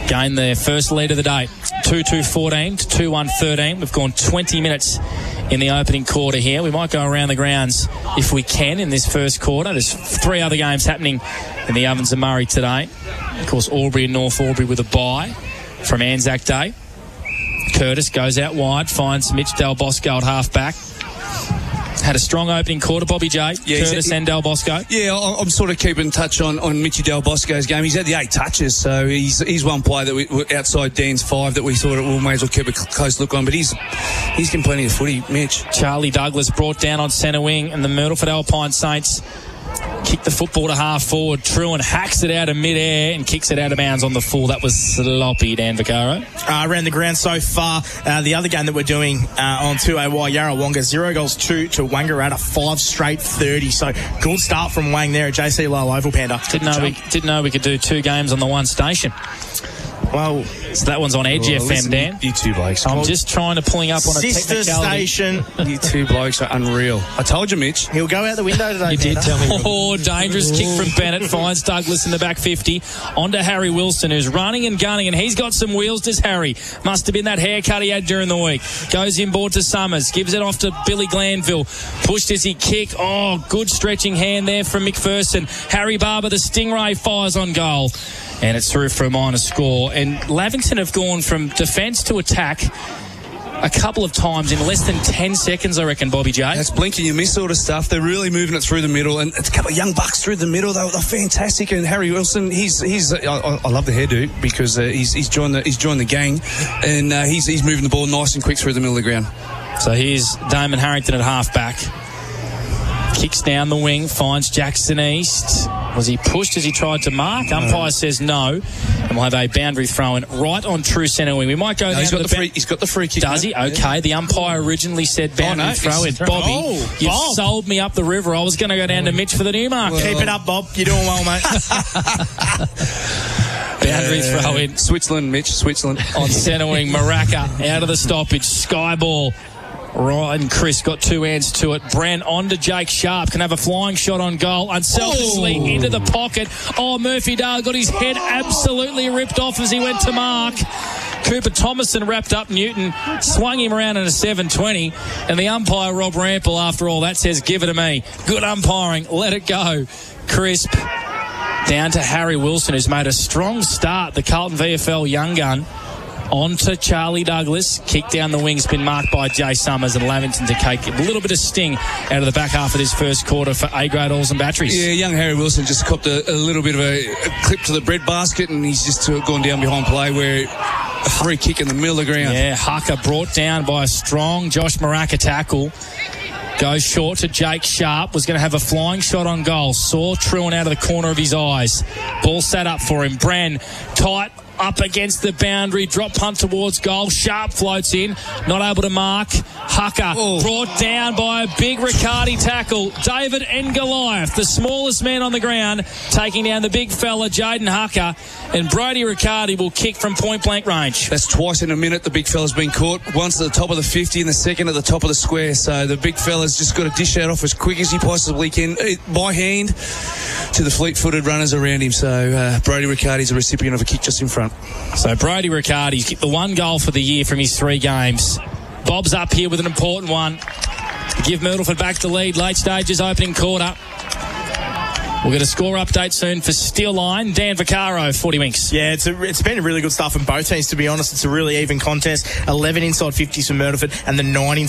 gained their first lead of the day. 2-2-14 to 2-1-13. We've gone 20 minutes in the opening quarter here. We might go around the grounds if we can in this first quarter. There's 3 other games happening in the Ovens and Murray today. Of course, Albury and North Albury with a bye from Anzac Day. Curtis goes out wide, finds Mitch Del Bosco at half-back. Had a strong opening quarter, Bobby J. Yeah, Curtis and Del Bosco. Yeah, I'm sort of keeping touch on Mitchy Del Bosco's game. He's had the 8 touches, so he's one player that we outside Dan's 5 that we thought we may as well keep a close look on. But he's getting plenty of footy, Mitch. Charlie Douglas brought down on centre wing, and the Myrtleford Alpine Saints kick the football to half forward. Truan hacks it out of mid-air and kicks it out of bounds on the full. That was sloppy, Dan Vaccaro. Around the ground so far. The other game that we're doing on 2AY, Yarrawonga, 0 goals, 2 to Wangaratta, 5 straight 30. So good start from Wang there at JC Lowell Oval, Panda. Didn't know we could do 2 games on the one station. Well, so that one's on Edge FM, listen, Dan. You 2 blokes. I'm just trying to pulling up on a sister station. You 2 blokes are unreal. I told you, Mitch. He'll go out the window today. You did tell me. Oh, dangerous kick from Bennett. Finds Douglas in the back 50. On to Harry Wilson, who's running and gunning, and he's got some wheels, does Harry. Must have been that haircut he had during the week. Goes inboard to Summers. Gives it off to Billy Glanville. Pushed as he kick. Oh, good stretching hand there from McPherson. Harry Barber, the Stingray, fires on goal. And it's through for a minor score. And Lavington have gone from defence to attack a couple of times in less than 10 seconds, I reckon, Bobby J. That's blink and you miss sort of stuff. They're really moving it through the middle, and it's a couple of young bucks through the middle. They're fantastic. And Harry Wilson, he's I love the hairdo because he's joined the gang, and he's moving the ball nice and quick through the middle of the ground. So here's Damon Harrington at half-back. Kicks down the wing, finds Jackson East. Was he pushed as he tried to mark? Umpire says no. And we'll have a boundary throw-in right on true centre wing. We might go down he's got the free kick. Does he? Okay. Yeah. The umpire originally said boundary throw-in. Bobby, you've sold me up the river. I was going to go down to Mitch for the new mark. Well, keep it up, Bob. You're doing well, mate. Boundary throw-in. Switzerland, Mitch. Switzerland. On centre wing, Maraca out of the stoppage. Sky ball. Ryan Chris got 2 hands to it. Bran on to Jake Sharp. Can have a flying shot on goal. Unselfishly into the pocket. Oh, Murphy Dale got his head absolutely ripped off as he went to mark. Cooper Thomason wrapped up Newton, swung him around in a 720, and the umpire, Rob Rampel, after all that, says, give it to me. Good umpiring. Let it go. Crisp. Down to Harry Wilson, who's made a strong start. The Carlton VFL young gun. On to Charlie Douglas. Kick down the wing's been marked by Jay Summers, and Lavington to take a little bit of sting out of the back half of this first quarter for A-grade oils and batteries. Yeah, young Harry Wilson just copped a little bit of a clip to the bread basket, and he's just gone down behind play where a free kick in the middle of the ground. Yeah, Hucker brought down by a strong Josh Maraca tackle. Goes short to Jake Sharp. Was going to have a flying shot on goal. Saw Truan out of the corner of his eyes. Ball sat up for him. Bran tight up against the boundary. Drop punt towards goal. Sharp floats in. Not able to mark. Hucker brought down by a big Riccardi tackle. David and Goliath, the smallest man on the ground, taking down the big fella, Jaden Hucker. And Brody Riccardi will kick from point-blank range. That's twice in a minute the big fella's been caught. Once at the top of the 50 and the second at the top of the square. So the big fella's just got to dish that off as quick as he possibly can by hand to the fleet-footed runners around him. So Brody Riccardi's a recipient of a kick just in front. So Brody Riccardi's kicked the 1 goal for the year from his 3 games. Bob's up here with an important one. Give Myrtleford back the lead. Late stages, opening quarter. We'll get a score update soon for Steel Line. Dan Vaccaro, 40 Winks. Yeah, it's been a really good start from both teams, to be honest. It's a really even contest. 11 inside 50s for Myrtleford and the 9 inside